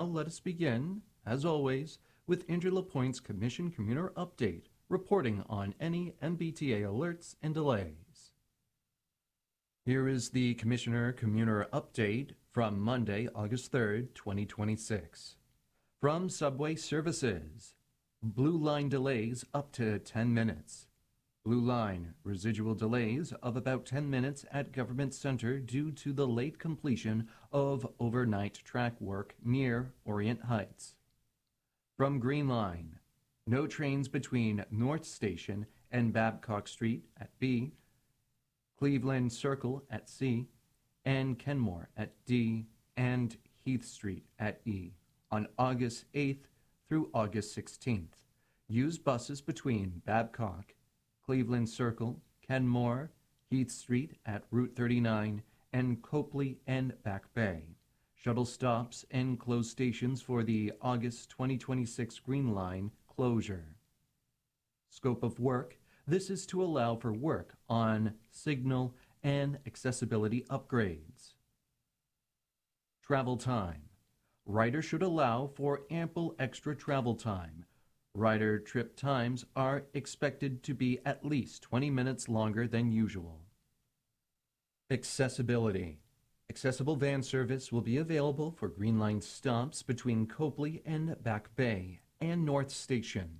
let us begin, as always, with Andrew LaPointe's Commission Commuter Update, reporting on any MBTA alerts and delays. Here is the Commissioner Commuter Update from Monday, August 3rd, 2026. From Subway Services, Blue Line delays up to 10 minutes. Blue Line, residual delays of about 10 minutes at Government Center due to the late completion of overnight track work near Orient Heights. From Green Line, no trains between North Station and Babcock Street at B, Cleveland Circle at C, and Kenmore at D, and Heath Street at E on August 8th through August 16th. Use buses between Babcock, Cleveland Circle, Kenmore, Heath Street at Route 39, and Copley and Back Bay. Shuttle stops and closed stations for the August 2026 Green Line closure. Scope of work. This is to allow for work on signal and accessibility upgrades. Travel time. Rider should allow for ample extra travel time. Rider trip times are expected to be at least 20 minutes longer than usual. Accessibility. Accessible van service will be available for Green Line stops between Copley and Back Bay and North Station.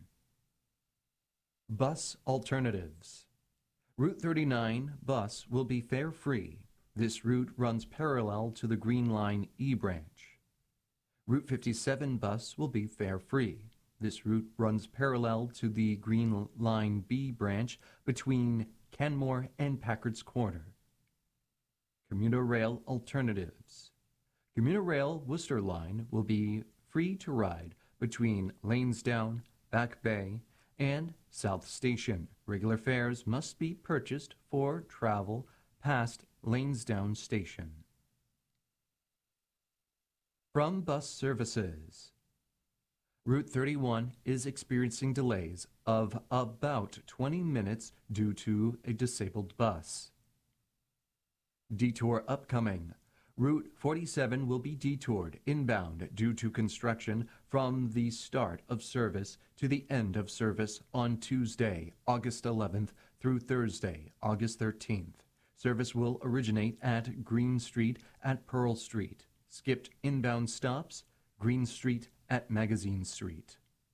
Bus alternatives. Route 39 bus will be fare-free. This route runs parallel to the Green Line E branch. Route 57 bus will be fare-free. This route runs parallel to the Green Line B branch between Kenmore and Packard's Corner. Commuter rail alternatives. Commuter rail Worcester Line will be free to ride between Lansdowne, Back Bay, and South Station. Regular fares must be purchased for travel past Lansdowne Station. From bus services. Route 31 is experiencing delays of about 20 minutes due to a disabled bus. Detour upcoming. Route 47 will be detoured inbound due to construction from the start of service to the end of service on Tuesday, August 11th through Thursday, August 13th. Service will originate at Green Street at Pearl Street. Skipped inbound stops, Green Street at Magazine Street.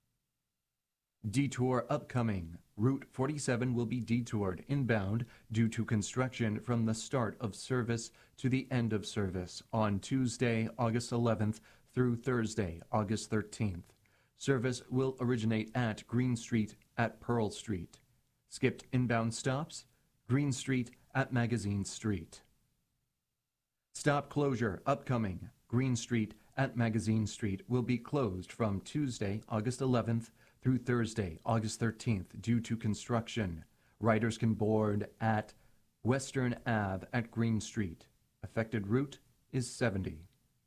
Detour upcoming. Route 47 will be detoured inbound due to construction from the start of service to the end of service on Tuesday, August 11th through Thursday, August 13th. Service will originate at Green Street at Pearl Street. Skipped inbound stops, Green Street at Magazine Street. Stop closure upcoming. Green Street at Magazine Street will be closed from Tuesday, August 11th through Thursday, August 13th due to construction. Riders can board at Western Ave at Green Street. Affected route is 70.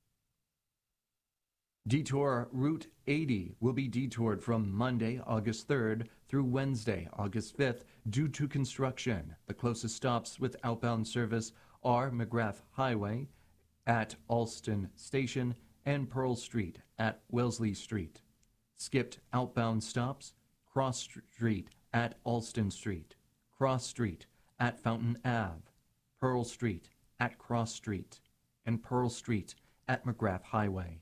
Detour Route 80 will be detoured from Monday, August 3rd through Wednesday, August 5th due to construction. The closest stops with outbound service are McGrath Highway at Alston Station and Pearl Street at Wellesley Street. Skipped outbound stops, Cross Street at Alston Street, Cross Street at Fountain Ave, Pearl Street at Cross Street, and Pearl Street at McGrath Highway.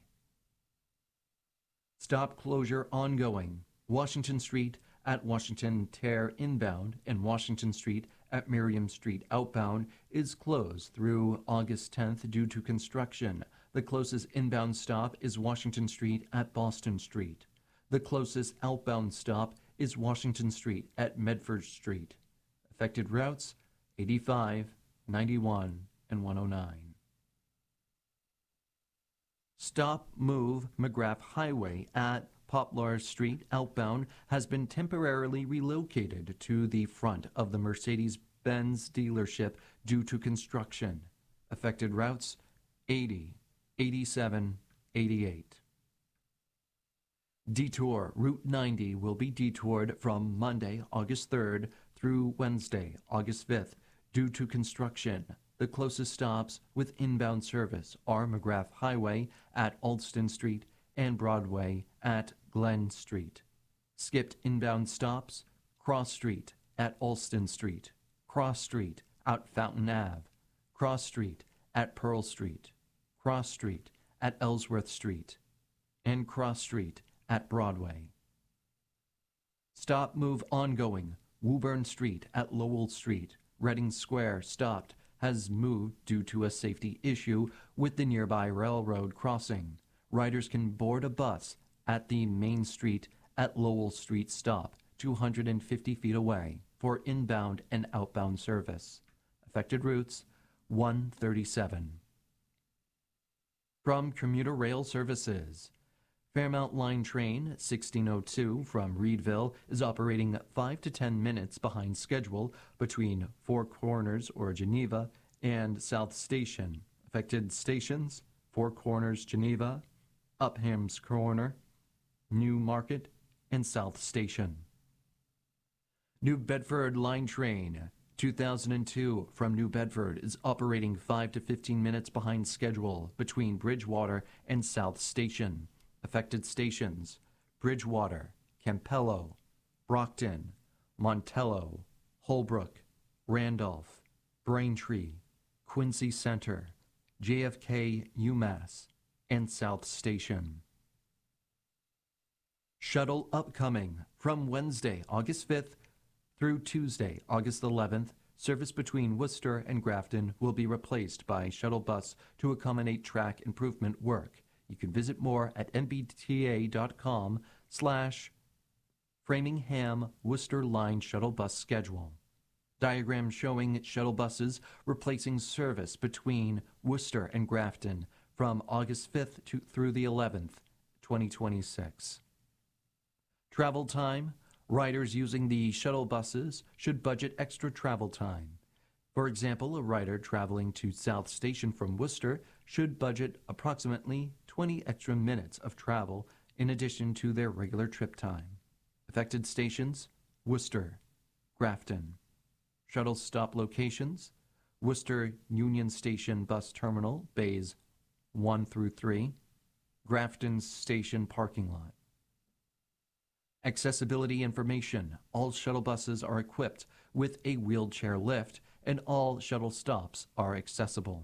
Stop closure ongoing. Washington Street at Washington Tear inbound and Washington Street at Miriam Street outbound is closed through August 10th due to construction. The closest inbound stop is Washington Street at Boston Street. The closest outbound stop is Washington Street at Medford Street. Affected routes 85, 91, and 109. Stop Move McGrath Highway at Poplar Street outbound has been temporarily relocated to the front of the Mercedes-Benz dealership due to construction. Affected routes 80, 87, 88. Detour Route 90 will be detoured from Monday, August 3rd through Wednesday, August 5th due to construction. The closest stops with inbound service are McGrath Highway at Alston Street and Broadway at Glen Street. Skipped inbound stops, Cross Street at Alston Street, Cross Street at Fountain Ave, Cross Street at Pearl Street, Cross Street at Ellsworth Street, and Cross Street at Broadway. Stop move ongoing, Woburn Street at Lowell Street, Reading Square stopped, has moved due to a safety issue with the nearby railroad crossing. Riders can board a bus at the Main Street at Lowell Street stop, 250 feet away, for inbound and outbound service. Affected routes, 137. From Commuter Rail Services, Fairmount Line Train 1602 from Reedville is operating 5 to 10 minutes behind schedule between Four Corners or Geneva and South Station. Affected stations, Four Corners, Geneva, Upham's Corner, New Market, and South Station. New Bedford Line Train 2002 from New Bedford is operating 5 to 15 minutes behind schedule between Bridgewater and South Station. Affected stations, Bridgewater, Campello, Brockton, Montello, Holbrook, Randolph, Braintree, Quincy Center, JFK, UMass, and South Station. Shuttle upcoming from Wednesday, August 5th through Tuesday, August 11th. Service between Worcester and Grafton will be replaced by shuttle bus to accommodate track improvement work. You can visit more at mbta.com/Framingham Worcester Line Shuttle Bus Schedule. Diagram showing shuttle buses replacing service between Worcester and Grafton from August 5th through the 11th, 2026. Travel time. Riders using the shuttle buses should budget extra travel time. For example, a rider traveling to South Station from Worcester should budget approximately 20 extra minutes of travel in addition to their regular trip time. Affected stations, Worcester, Grafton. Shuttle stop locations, Worcester Union Station Bus Terminal, bays 1 through 3, Grafton Station parking lot. Accessibility information. All shuttle buses are equipped with a wheelchair lift, and all shuttle stops are accessible.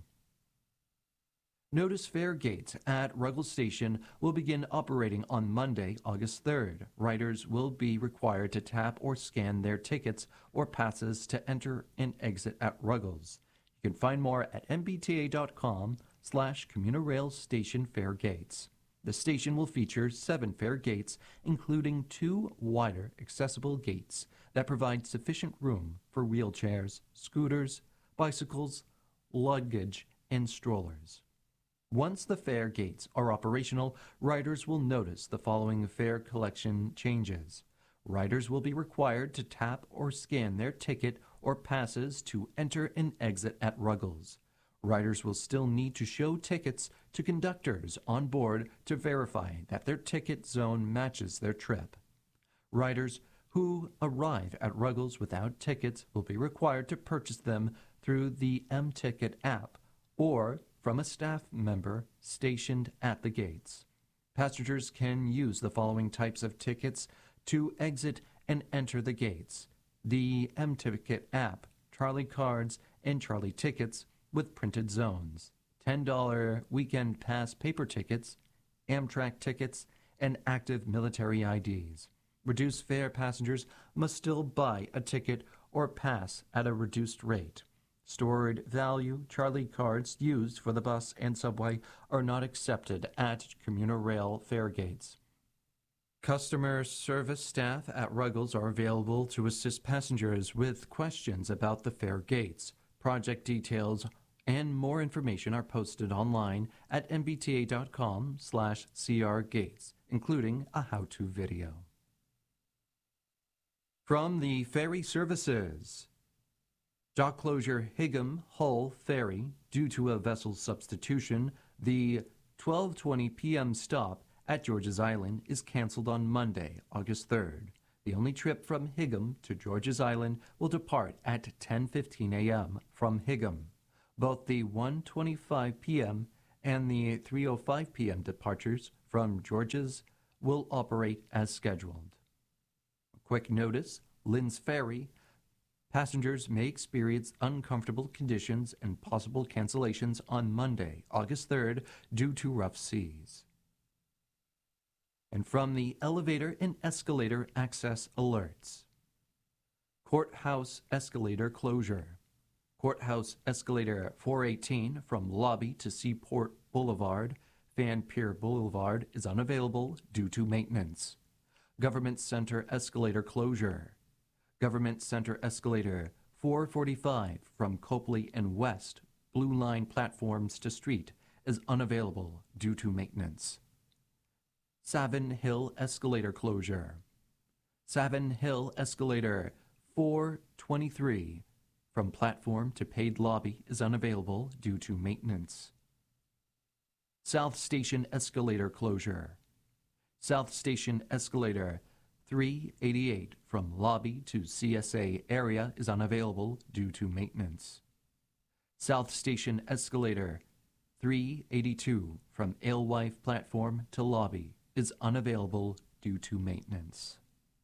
Notice fare gates at Ruggles Station will begin operating on Monday, August 3rd. Riders will be required to tap or scan their tickets or passes to enter and exit at Ruggles. You can find more at mbta.com/Commuter Rail Station Fare Gates. The station will feature 7 fare gates, including 2 wider accessible gates that provide sufficient room for wheelchairs, scooters, bicycles, luggage, and strollers. Once the fare gates are operational, riders will notice the following fare collection changes. Riders will be required to tap or scan their ticket or passes to enter and exit at Ruggles. Riders will still need to show tickets to conductors on board to verify that their ticket zone matches their trip. Riders who arrive at Ruggles without tickets will be required to purchase them through the mTicket app or from a staff member stationed at the gates. Passengers can use the following types of tickets to exit and enter the gates: the mTicket app, Charlie cards, and Charlie tickets with printed zones, $10 weekend pass paper tickets, Amtrak tickets, and active military IDs. Reduced fare passengers must still buy a ticket or pass at a reduced rate. Stored value Charlie cards used for the bus and subway are not accepted at commuter rail fare gates. Customer service staff at Ruggles are available to assist passengers with questions about the fare gates. Project details and more information are posted online at mbta.com/crgates, including a how-to video. From the Ferry Services, dock closure Higham Hull Ferry. Due to a vessel substitution, the 12:20 p.m. stop at George's Island is canceled on Monday, August 3rd. The only trip from Higham to George's Island will depart at 10:15 a.m. from Higham. Both the 1:25 p.m. and the 3:05 p.m. departures from George's will operate as scheduled. Quick notice, Lynn's Ferry. Passengers may experience uncomfortable conditions and possible cancellations on Monday, August 3rd, due to rough seas. And from the elevator and escalator access alerts. Courthouse escalator closure. Courthouse escalator 418 from lobby to Seaport Boulevard, Fan Pier Boulevard is unavailable due to maintenance. Government Center escalator closure. Government Center escalator 445 from Copley and West Blue Line platforms to street is unavailable due to maintenance. Savin Hill escalator closure. Savin Hill escalator 423 from platform to paid lobby is unavailable due to maintenance. South Station escalator closure. South Station escalator 388 from lobby to CSA area is unavailable due to maintenance. South Station escalator 382 from Alewife platform to lobby is unavailable due to maintenance.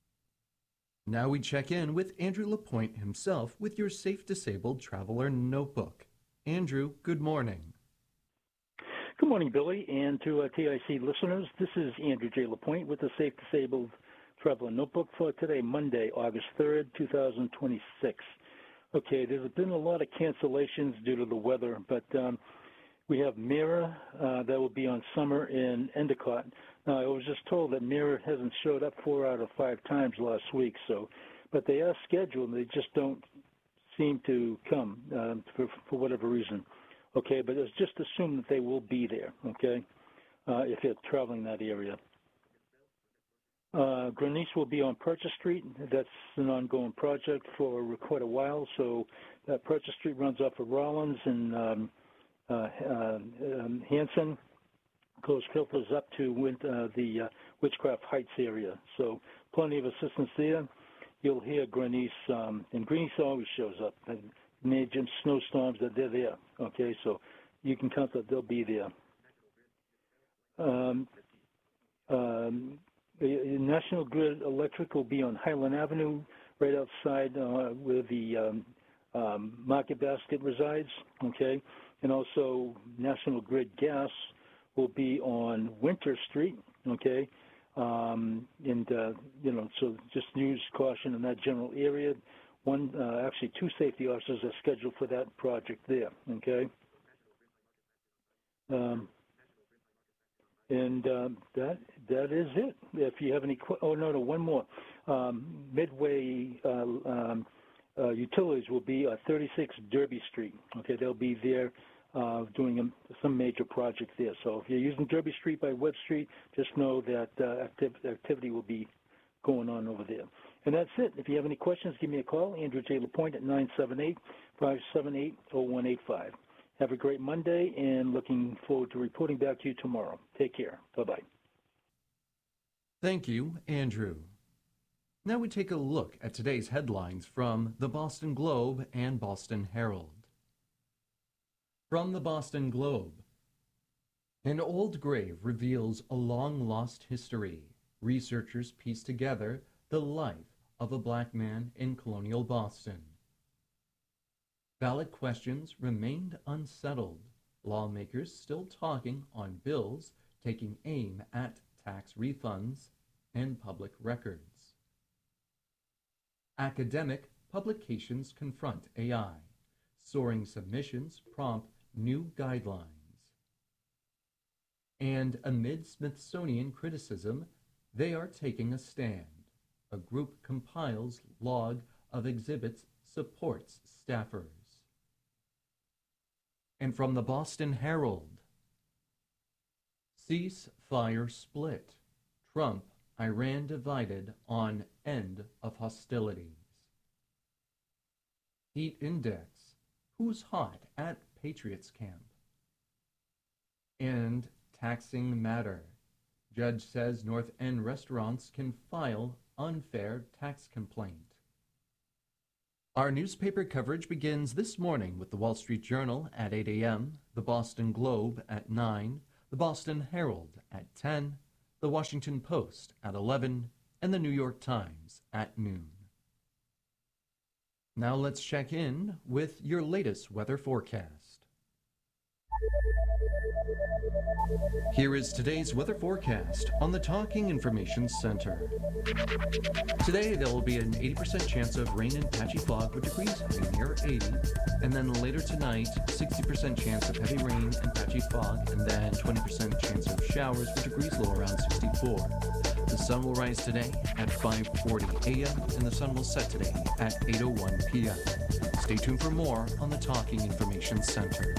Now we check in with Andrew LaPointe himself with your Safe Disabled Traveler Notebook. Andrew, good morning. Good morning, Billy, and to TIC listeners. This is Andrew J. LaPointe with the Safe Disabled Traveler Notebook for today, Monday, August 3rd, 2026. Okay, there's been a lot of cancellations due to the weather, but we have Mira that will be on summer in Endicott. Now, I was just told that Mira hasn't showed up 4 out of 5 times last week, but they are scheduled, and they just don't seem to come for whatever reason. Okay, but it's just assume that they will be there, okay, if you're traveling that area. Grenice will be on Purchase Street. That's an ongoing project for quite a while. So Purchase Street runs off of Rollins and Hanson, goes filters up to the Witchcraft Heights area. So plenty of assistance there. You'll hear Grenice, and Grenice always shows up. Major snowstorms, that they're there. Okay, so you can count that they'll be there. The National Grid Electric will be on Highland Avenue, right outside where the Market Basket resides. Okay, and also National Grid Gas will be on Winter Street. Okay, so just use caution in that general area. Actually, 2 safety officers are scheduled for that project there, okay? That is it. If you have any one more. Midway Utilities will be 36 Derby Street, okay? They'll be there doing some major project there. So if you're using Derby Street by Webb Street, just know that activity will be going on over there. And that's it. If you have any questions, give me a call, Andrew J. LaPointe at 978-578-0185. Have a great Monday, and looking forward to reporting back to you tomorrow. Take care. Bye-bye. Thank you, Andrew. Now we take a look at today's headlines from the Boston Globe and Boston Herald. From the Boston Globe, an old grave reveals a long-lost history. Researchers piece together the life of a black man in colonial Boston. Ballot questions remained unsettled. Lawmakers still talking on bills taking aim at tax refunds and public records. Academic publications confront AI. Soaring submissions prompt new guidelines. And amid Smithsonian criticism, they are taking a stand. A group compiles log of exhibits, supports staffers. And from the Boston Herald, ceasefire split. Trump, Iran divided on end of hostilities. Heat index, who's hot at Patriots camp? And taxing matter. Judge says North End restaurants can file unfair tax complaint. Our newspaper coverage begins this morning with the Wall Street Journal at 8 a.m., the Boston Globe at 9, the Boston Herald at 10, the Washington Post at 11, and the New York Times at noon. Now let's check in with your latest weather forecast. Here is today's weather forecast on the Talking Information Center. Today there will be an 80% chance of rain and patchy fog with degrees high near 80, and then later tonight 60% chance of heavy rain and patchy fog, and then 20% chance of showers with degrees low around 64. The sun will rise today at 5:40 a.m. and the sun will set today at 8:01 p.m. Stay tuned for more on the Talking Information Center.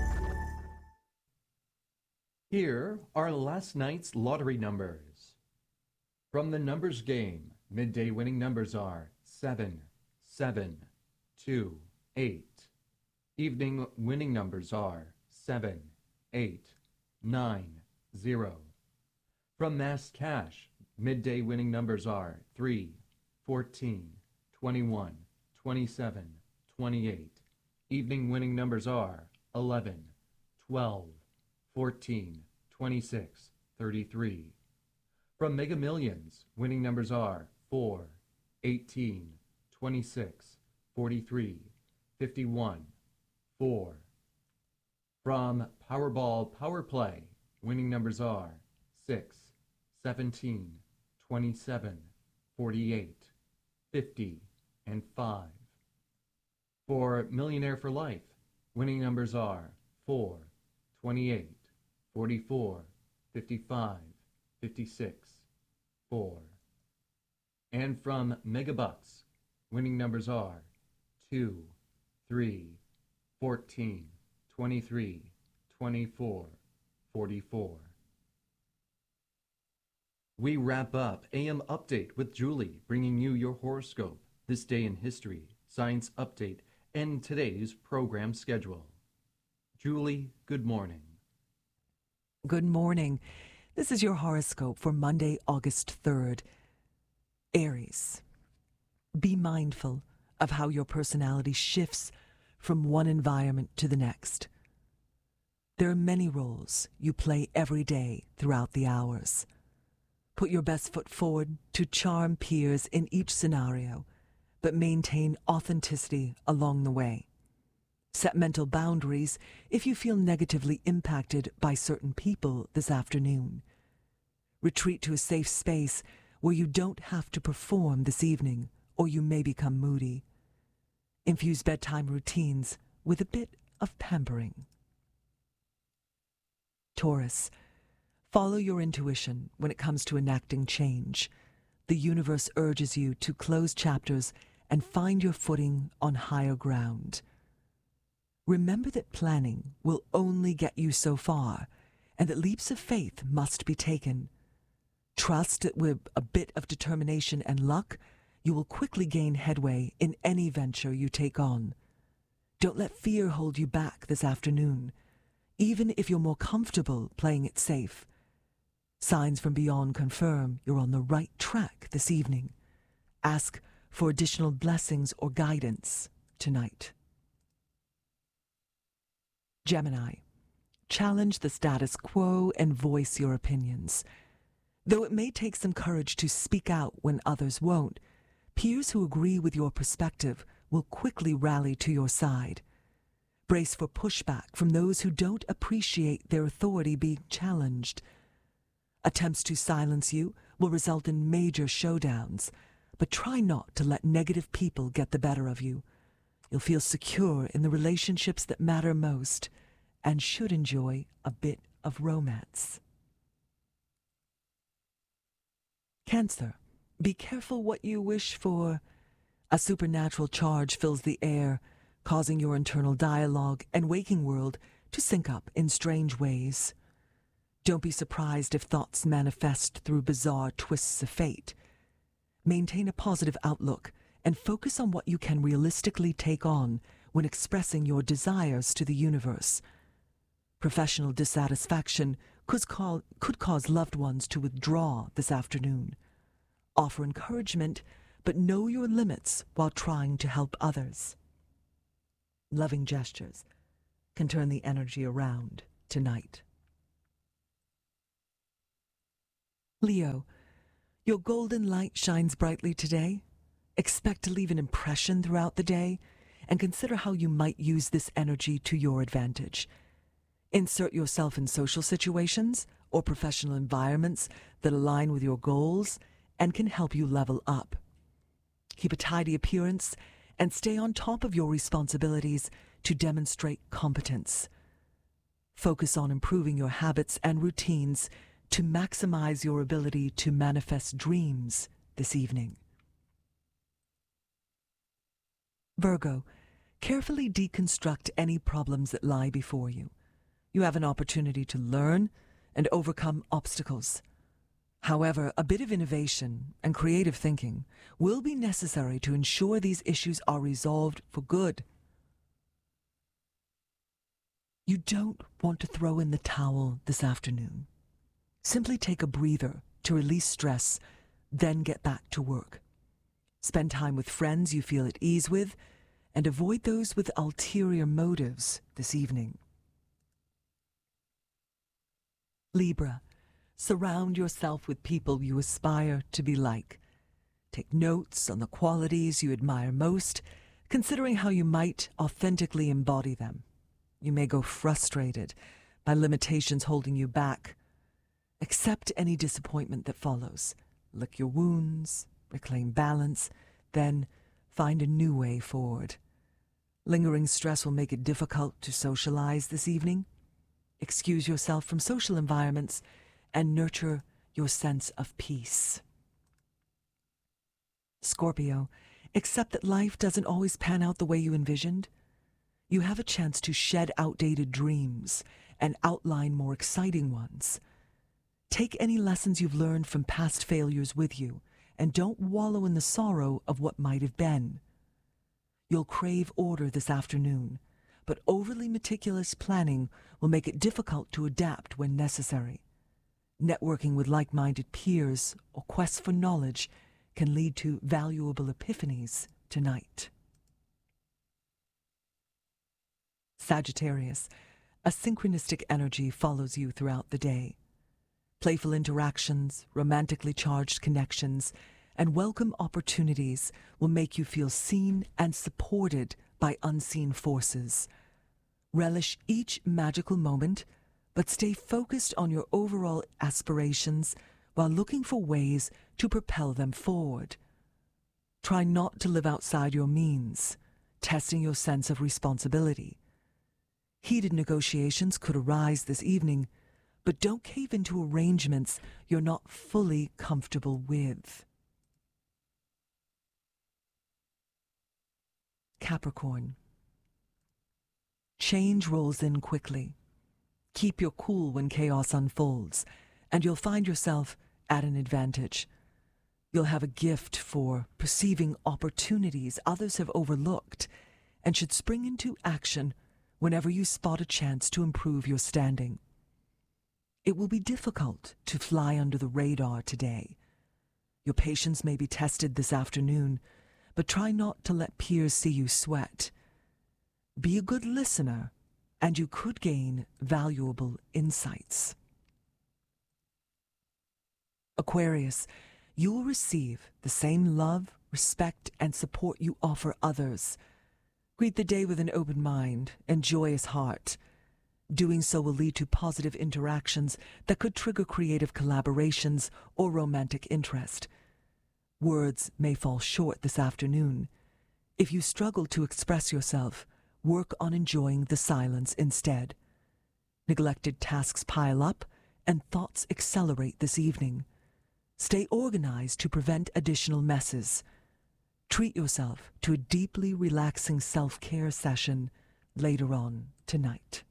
Here are last night's lottery numbers. From the numbers game, midday winning numbers are 7, 7, 2, 8. Evening winning numbers are 7, 8, 9, 0. From mass cash, midday winning numbers are 3, 14, 21, 27, 28. Evening winning numbers are 11, 12, 14, 26, 33. From Mega Millions, winning numbers are 4, 18, 26, 43, 51, 4. From Powerball Power Play, winning numbers are 6, 17, 27, 48, 50, and 5. For Millionaire for Life, winning numbers are 4, 28, 44, 55, 56, 4. And from Megabucks, winning numbers are 2, 3, 14, 23, 24, 44. We wrap up AM Update with Julie, bringing you your horoscope, this day in history, science update, and today's program schedule. Julie, good morning. Good morning. This is your horoscope for Monday, August 3rd. Aries. Be mindful of how your personality shifts from one environment to the next. There are many roles you play every day throughout the hours. Put your best foot forward to charm peers in each scenario, but maintain authenticity along the way. Set mental boundaries if you feel negatively impacted by certain people this afternoon. Retreat to a safe space where you don't have to perform this evening, or you may become moody. Infuse bedtime routines with a bit of pampering. Taurus. Follow your intuition when it comes to enacting change. The universe urges you to close chapters and find your footing on higher ground. Remember that planning will only get you so far, and that leaps of faith must be taken. Trust that with a bit of determination and luck, you will quickly gain headway in any venture you take on. Don't let fear hold you back this afternoon, even if you're more comfortable playing it safe. Signs from beyond confirm you're on the right track this evening. Ask for additional blessings or guidance tonight. Gemini. Challenge the status quo and voice your opinions. Though it may take some courage to speak out when others won't, peers who agree with your perspective will quickly rally to your side. Brace for pushback from those who don't appreciate their authority being challenged. Attempts to silence you will result in major showdowns, but try not to let negative people get the better of you. You'll feel secure in the relationships that matter most and should enjoy a bit of romance. Cancer. Be careful what you wish for. A supernatural charge fills the air, causing your internal dialogue and waking world to sync up in strange ways. Don't be surprised if thoughts manifest through bizarre twists of fate. Maintain a positive outlook and focus on what you can realistically take on when expressing your desires to the universe. Professional dissatisfaction could cause loved ones to withdraw this afternoon. Offer encouragement, but know your limits while trying to help others. Loving gestures can turn the energy around tonight. Leo, your golden light shines brightly today. Expect to leave an impression throughout the day, and consider how you might use this energy to your advantage. Insert yourself in social situations or professional environments that align with your goals and can help you level up. Keep a tidy appearance and stay on top of your responsibilities to demonstrate competence. Focus on improving your habits and routines to maximize your ability to manifest dreams this evening. Virgo, carefully deconstruct any problems that lie before you. You have an opportunity to learn and overcome obstacles. However, a bit of innovation and creative thinking will be necessary to ensure these issues are resolved for good. You don't want to throw in the towel this afternoon. Simply take a breather to release stress, then get back to work. Spend time with friends you feel at ease with, and avoid those with ulterior motives this evening. Libra, surround yourself with people you aspire to be like. Take notes on the qualities you admire most, considering how you might authentically embody them. You may go frustrated by limitations holding you back. Accept any disappointment that follows. Lick your wounds, reclaim balance, then find a new way forward. Lingering stress will make it difficult to socialize this evening. Excuse yourself from social environments and nurture your sense of peace. Scorpio, accept that life doesn't always pan out the way you envisioned. You have a chance to shed outdated dreams and outline more exciting ones. Take any lessons you've learned from past failures with you, and don't wallow in the sorrow of what might have been. You'll crave order this afternoon, but overly meticulous planning will make it difficult to adapt when necessary. Networking with like-minded peers or quests for knowledge can lead to valuable epiphanies tonight. Sagittarius, a synchronistic energy follows you throughout the day. Playful interactions, romantically charged connections, and welcome opportunities will make you feel seen and supported by unseen forces. Relish each magical moment, but stay focused on your overall aspirations while looking for ways to propel them forward. Try not to live outside your means, testing your sense of responsibility. Heated negotiations could arise this evening, but don't cave into arrangements you're not fully comfortable with. Capricorn. Change rolls in quickly. Keep your cool when chaos unfolds, and you'll find yourself at an advantage. You'll have a gift for perceiving opportunities others have overlooked, and should spring into action whenever you spot a chance to improve your standing. It will be difficult to fly under the radar today. Your patience may be tested this afternoon, but try not to let peers see you sweat. Be a good listener, and you could gain valuable insights. Aquarius, you will receive the same love, respect, and support you offer others. Greet the day with an open mind and joyous heart. Doing so will lead to positive interactions that could trigger creative collaborations or romantic interest. Words may fall short this afternoon. If you struggle to express yourself, work on enjoying the silence instead. Neglected tasks pile up, and thoughts accelerate this evening. Stay organized to prevent additional messes. Treat yourself to a deeply relaxing self-care session later on tonight.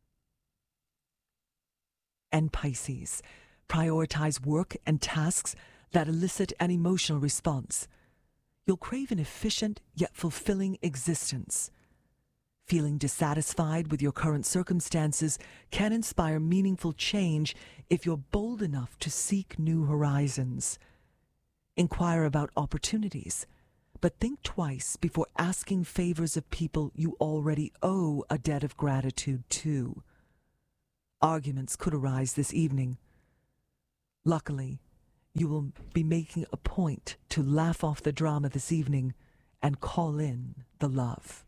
And Pisces, prioritize work and tasks that elicit an emotional response. You'll crave an efficient yet fulfilling existence. Feeling dissatisfied with your current circumstances can inspire meaningful change if you're bold enough to seek new horizons. Inquire about opportunities, but think twice before asking favors of people you already owe a debt of gratitude to. Arguments could arise this evening. Luckily, you will be making a point to laugh off the drama this evening and call in the love.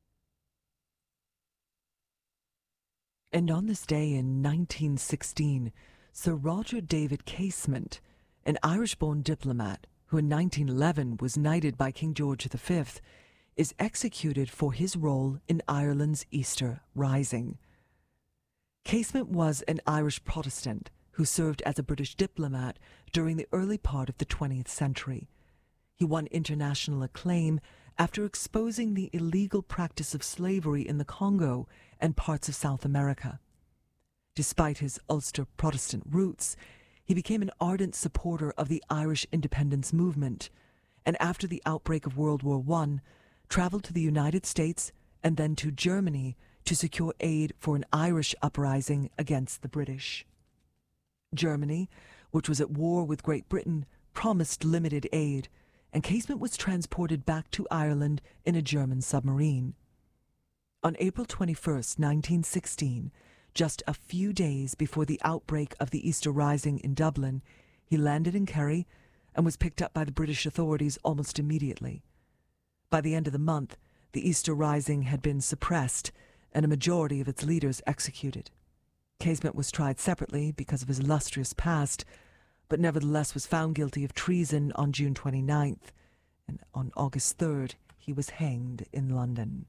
And on this day in 1916, Sir Roger David Casement, an Irish-born diplomat who in 1911 was knighted by King George V, is executed for his role in Ireland's Easter Rising. Casement was an Irish Protestant who served as a British diplomat during the early part of the 20th century. He won international acclaim after exposing the illegal practice of slavery in the Congo and parts of South America. Despite his Ulster Protestant roots, he became an ardent supporter of the Irish independence movement, and after the outbreak of World War I, traveled to the United States and then to Germany to secure aid for an Irish uprising against the British. Germany, which was at war with Great Britain, promised limited aid, and Casement was transported back to Ireland in a German submarine. On April 21, 1916, just a few days before the outbreak of the Easter Rising in Dublin, he landed in Kerry and was picked up by the British authorities almost immediately. By the end of the month, the Easter Rising had been suppressed and a majority of its leaders executed. Casement was tried separately because of his illustrious past, but nevertheless was found guilty of treason on June 29th, and on August 3rd he was hanged in London.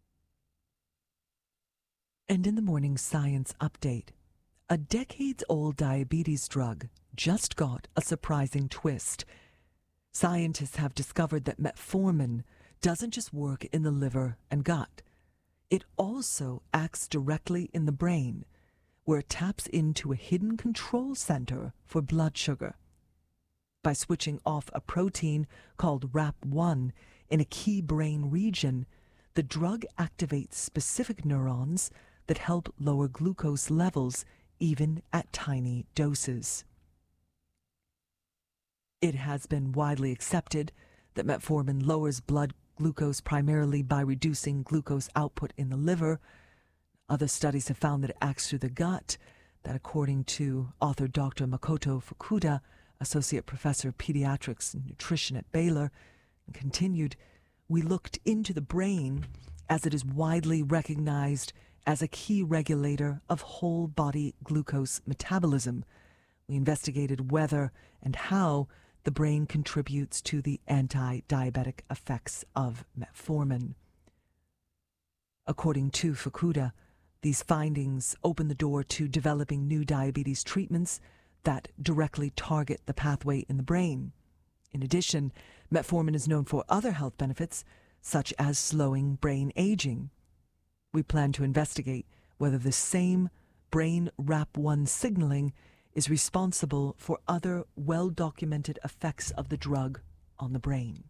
And in the morning science update, a decades-old diabetes drug just got a surprising twist. Scientists have discovered that metformin doesn't just work in the liver and gut. It also acts directly in the brain, where it taps into a hidden control center for blood sugar. By switching off a protein called RAP1 in a key brain region, the drug activates specific neurons that help lower glucose levels even at tiny doses. It has been widely accepted that metformin lowers blood glucose primarily by reducing glucose output in the liver. Other studies have found that it acts through the gut, that according to author Dr. Makoto Fukuda, Associate Professor of Pediatrics and Nutrition at Baylor, and continued, "We looked into the brain as it is widely recognized as a key regulator of whole-body glucose metabolism. We investigated whether and how the brain contributes to the anti-diabetic effects of metformin." According to Fukuda, these findings open the door to developing new diabetes treatments that directly target the pathway in the brain. In addition, metformin is known for other health benefits, such as slowing brain aging. We plan to investigate whether the same brain RAP1 signaling is responsible for other well-documented effects of the drug on the brain.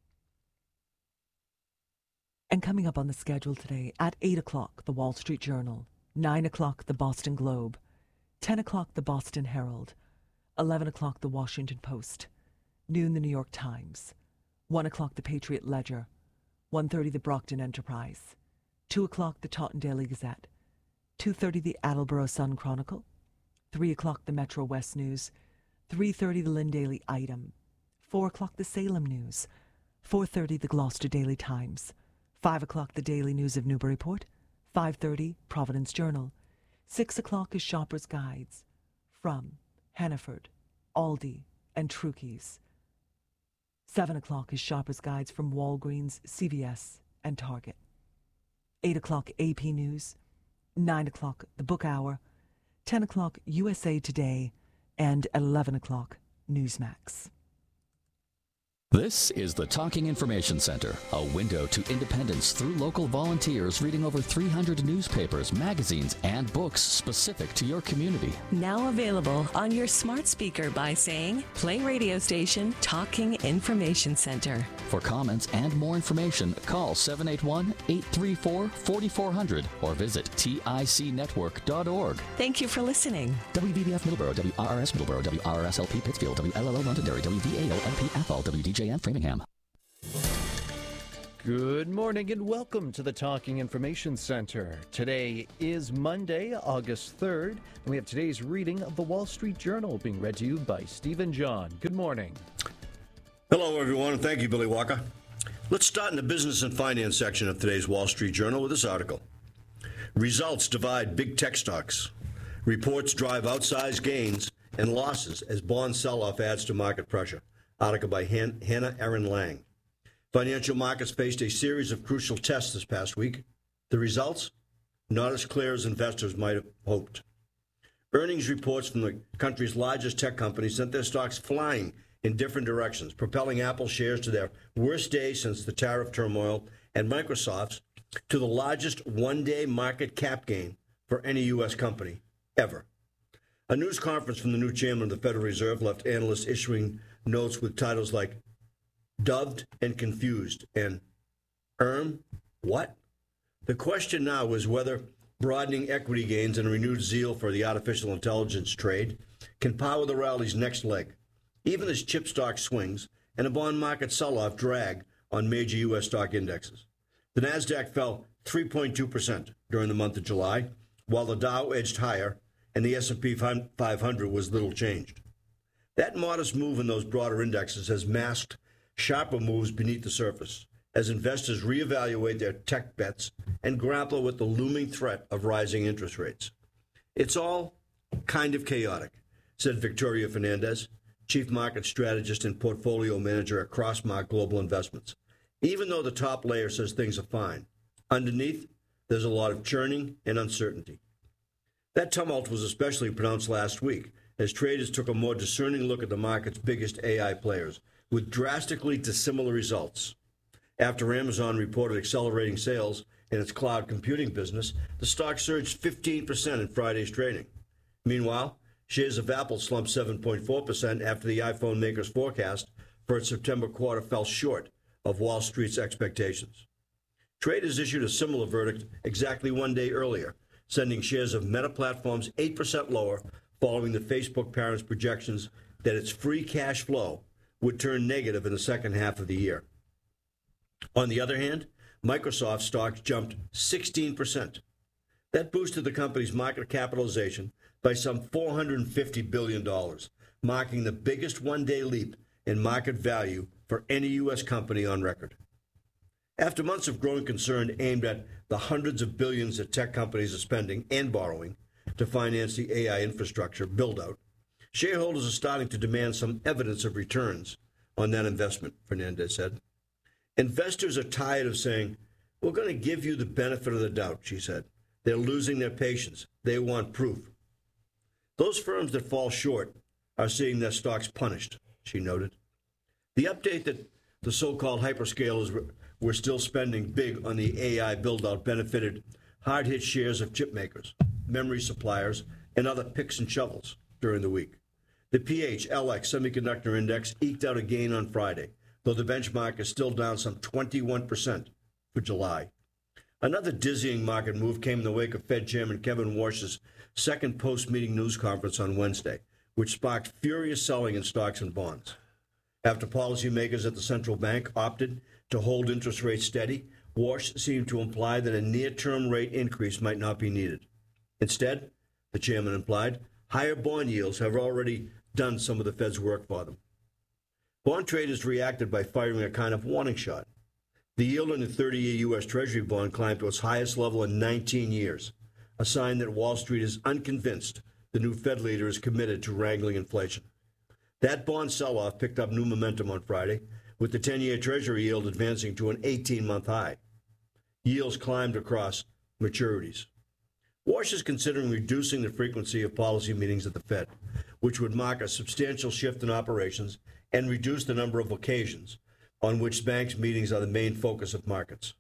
And coming up on the schedule today, at 8 o'clock, the Wall Street Journal, 9 o'clock, the Boston Globe, 10 o'clock, the Boston Herald, 11 o'clock, the Washington Post, noon, the New York Times, 1 o'clock, the Patriot Ledger, 1:30, the Brockton Enterprise, 2 o'clock, the Taunton Daily Gazette, 2:30, the Attleboro Sun Chronicle, 3 o'clock, the Metro West News, 3:30, the Lynn Daily Item, 4 o'clock, the Salem News, 4:30, the Gloucester Daily Times, 5 o'clock, the Daily News of Newburyport, 5:30, Providence Journal, 6 o'clock is Shopper's Guides from Hannaford, Aldi, and Trukey's. 7 o'clock is Shopper's Guides from Walgreens, CVS, and Target. 8 o'clock, AP News, 9 o'clock, the Book Hour, 10 o'clock, USA Today, and at 11 o'clock, Newsmax. This is the Talking Information Center, a window to independence through local volunteers reading over 300 newspapers, magazines, and books specific to your community. Now available on your smart speaker by saying, "Play radio station Talking Information Center." For comments and more information, call 781-834-4400 or visit ticnetwork.org. Thank you for listening. WVBF Middleborough, WRRS Middleborough, WRRSLP Pittsfield, WLLO Londonderry, WVAO LP Athol, WDJN Framingham. Good morning and welcome to the Talking Information Center. Today is Monday, August 3rd, and we have today's reading of the Wall Street Journal being read to you by Stephen John. Good morning. Hello, everyone, and thank you, Billy Walker. Let's start in the business and finance section of today's Wall Street Journal with this article. Results divide big tech stocks. Reports drive outsized gains and losses as bond sell-off adds to market pressure. Article by Hannah Aaron Lang. Financial markets faced a series of crucial tests this past week. The results? Not as clear as investors might have hoped. Earnings reports from the country's largest tech companies sent their stocks flying in different directions, propelling Apple shares to their worst day since the tariff turmoil and Microsoft's to the largest one-day market cap gain for any U.S. company ever. A news conference from the new chairman of the Federal Reserve left analysts issuing notes with titles like "Doved and Confused" and what? The question now is whether broadening equity gains and a renewed zeal for the artificial intelligence trade can power the rally's next leg, even as chip stock swings and a bond market sell-off drag on major U.S. stock indexes. The Nasdaq fell 3.2% during the month of July, while the Dow edged higher and the S&P 500 was little changed. That modest move in those broader indexes has masked sharper moves beneath the surface as investors reevaluate their tech bets and grapple with the looming threat of rising interest rates. It's all kind of chaotic, said Victoria Fernandez, chief market strategist and portfolio manager at Crossmark Global Investments. Even though the top layer says things are fine, underneath, there's a lot of churning and uncertainty. That tumult was especially pronounced last week as traders took a more discerning look at the market's biggest AI players, with drastically dissimilar results. After Amazon reported accelerating sales in its cloud computing business, the stock surged 15% in Friday's trading. Meanwhile, shares of Apple slumped 7.4% after the iPhone maker's forecast for its September quarter fell short of Wall Street's expectations. Traders issued a similar verdict exactly one day earlier, sending shares of Meta Platforms 8% lower following the Facebook parent's projections that its free cash flow would turn negative in the second half of the year. On the other hand, Microsoft stocks jumped 16%. That boosted the company's market capitalization by some $450 billion, marking the biggest one-day leap in market value for any U.S. company on record. After months of growing concern aimed at the hundreds of billions that tech companies are spending and borrowing to finance the AI infrastructure build-out, shareholders are starting to demand some evidence of returns on that investment, Fernandez said. Investors are tired of saying, "We're going to give you the benefit of the doubt," she said. They're losing their patience. They want proof. Those firms that fall short are seeing their stocks punished, she noted. The update that the so-called hyperscalers were still spending big on the AI build-out benefited hard-hit shares of chip makers, memory suppliers, and other picks and shovels during the week. The PHLX Semiconductor Index eked out a gain on Friday, though the benchmark is still down some 21% for July. Another dizzying market move came in the wake of Fed Chairman Kevin Warsh's second post-meeting news conference on Wednesday, which sparked furious selling in stocks and bonds. After policymakers at the central bank opted to hold interest rates steady, Warsh seemed to imply that a near-term rate increase might not be needed. Instead, the chairman implied, higher bond yields have already done some of the Fed's work for them. Bond traders reacted by firing a kind of warning shot. The yield on the 30-year U.S. Treasury bond climbed to its highest level in 19 years, a sign that Wall Street is unconvinced the new Fed leader is committed to wrangling inflation. That bond sell-off picked up new momentum on Friday, with the 10-year Treasury yield advancing to an 18-month high. Yields climbed across maturities. Warsh is considering reducing the frequency of policy meetings at the Fed, which would mark a substantial shift in operations and reduce the number of occasions on which banks' meetings are the main focus of markets.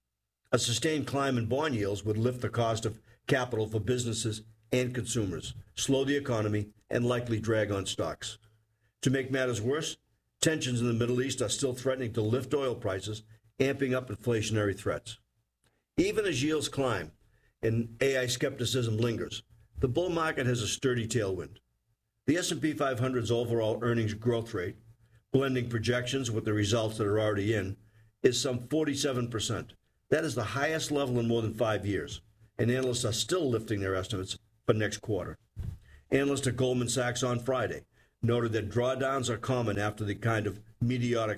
A sustained climb in bond yields would lift the cost of capital for businesses and consumers, slow the economy, and likely drag on stocks. To make matters worse, tensions in the Middle East are still threatening to lift oil prices, amping up inflationary threats. Even as yields climb and AI skepticism lingers, the bull market has a sturdy tailwind. The S&P 500's overall earnings growth rate, blending projections with the results that are already in, is some 47%. That is the highest level in more than 5 years, and analysts are still lifting their estimates for next quarter. Analysts at Goldman Sachs on Friday noted that drawdowns are common after the kind of meteoric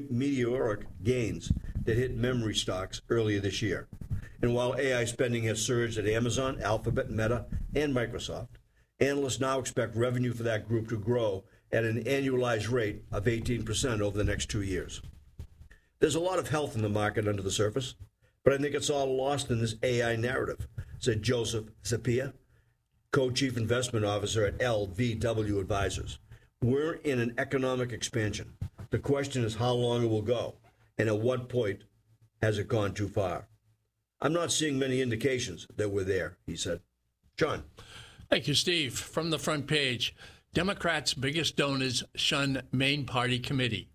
gains that hit memory stocks earlier this year. And while AI spending has surged at Amazon, Alphabet, Meta, and Microsoft, analysts now expect revenue for that group to grow at an annualized rate of 18% over the next 2 years. There's a lot of health in the market under the surface, but I think it's all lost in this AI narrative, said Joseph Zapia, co-chief investment officer at LVW Advisors. We're in an economic expansion. The question is how long it will go, and at what point has it gone too far? I'm not seeing many indications that we're there, he said. John. Thank you, Steve. From the front page, Democrats' biggest donors shun main party committee.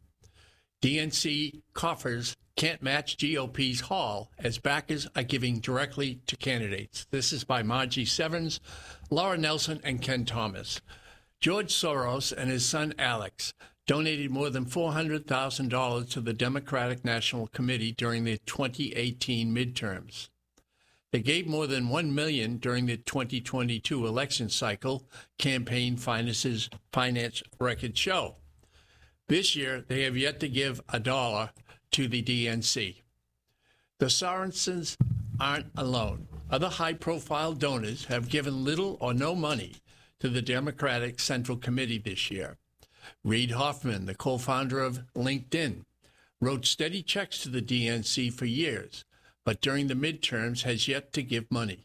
DNC coffers can't match GOP's haul as backers are giving directly to candidates. This is by Margie Severns, Laura Nelson, and Ken Thomas. George Soros and his son Alex donated more than $400,000 to the Democratic National Committee during the 2018 midterms. They gave more than $1 million during the 2022 election cycle, campaign finance records show. This year, they have yet to give $1 to the DNC. The Sorensens aren't alone. Other high-profile donors have given little or no money to the Democratic Central Committee this year. Reid Hoffman, the co-founder of LinkedIn, wrote steady checks to the DNC for years, but during the midterms has yet to give money.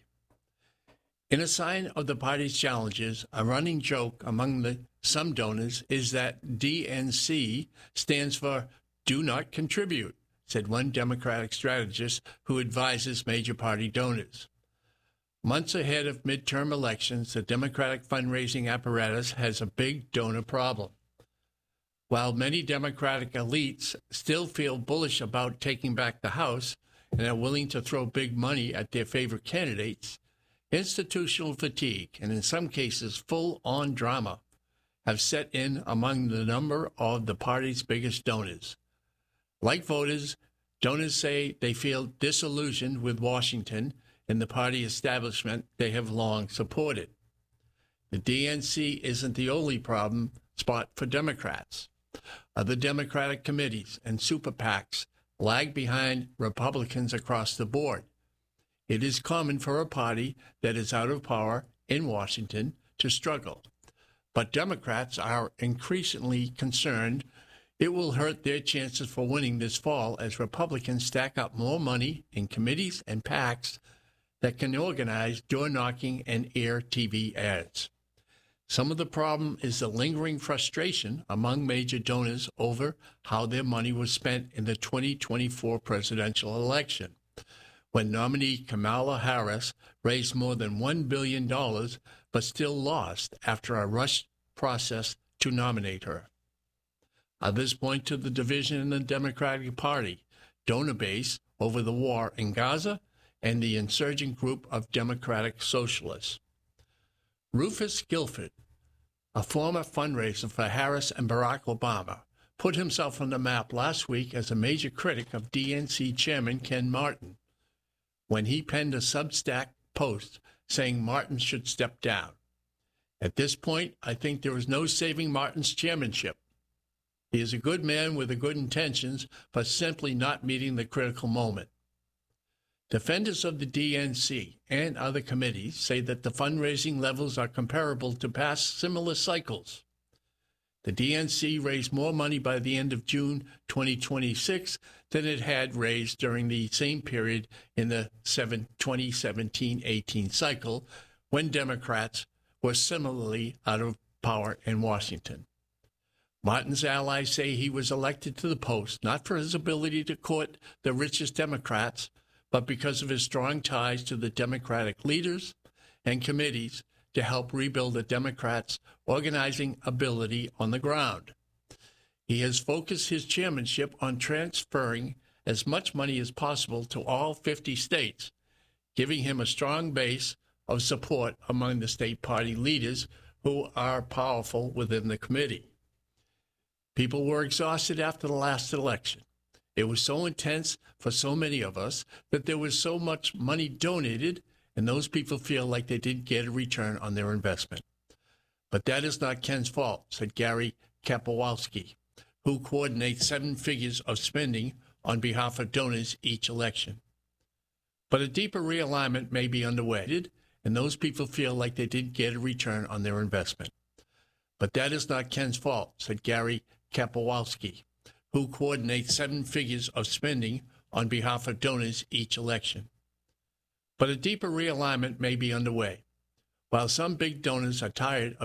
In a sign of the party's challenges, a running joke among some donors is that DNC stands for Do Not Contribute, said one Democratic strategist who advises major party donors. Months ahead of midterm elections, the Democratic fundraising apparatus has a big donor problem. While many Democratic elites still feel bullish about taking back the House and are willing to throw big money at their favorite candidates, institutional fatigue and in some cases full-on drama have set in among the number of the party's biggest donors. Like voters, donors say they feel disillusioned with Washington and the party establishment they have long supported. The DNC isn't the only problem spot for Democrats. Other Democratic committees and super PACs lag behind Republicans across the board. It is common for a party that is out of power in Washington to struggle. But Democrats are increasingly concerned it will hurt their chances for winning this fall as Republicans stack up more money in committees and PACs that can organize door-knocking and air TV ads. Some of the problem is the lingering frustration among major donors over how their money was spent in the 2024 presidential election, when nominee Kamala Harris raised more than $1 billion but still lost after a rushed process to nominate her. Others point to the division in the Democratic Party donor base over the war in Gaza and the insurgent group of Democratic Socialists. Rufus Gilford, a former fundraiser for Harris and Barack Obama, put himself on the map last week as a major critic of DNC Chairman Ken Martin when he penned a Substack post saying Martin should step down. At this point, I think there is no saving Martin's chairmanship. He is a good man with good intentions, but simply not meeting the critical moment. Defenders of the DNC and other committees say that the fundraising levels are comparable to past similar cycles. The DNC raised more money by the end of June 2026 than it had raised during the same period in the 2017-18 cycle, when Democrats were similarly out of power in Washington. Martin's allies say he was elected to the post not for his ability to court the richest Democrats, but because of his strong ties to the Democratic leaders and committees to help rebuild the Democrats' organizing ability on the ground. He has focused his chairmanship on transferring as much money as possible to all 50 states, giving him a strong base of support among the state party leaders who are powerful within the committee. People were exhausted after the last election. It was so intense for so many of us that there was so much money donated, and those people feel like they didn't get a return on their investment. But that is not Ken's fault, said Gary Kapowalski, who coordinates 7 figures of spending on behalf of donors each election. But a deeper realignment may be underway, and those people feel like they didn't get a return on their investment. But that is not Ken's fault, said Gary Kapowalski, who coordinates 7 figures of spending on behalf of donors each election. But a deeper realignment may be underway. While some big donors are tired of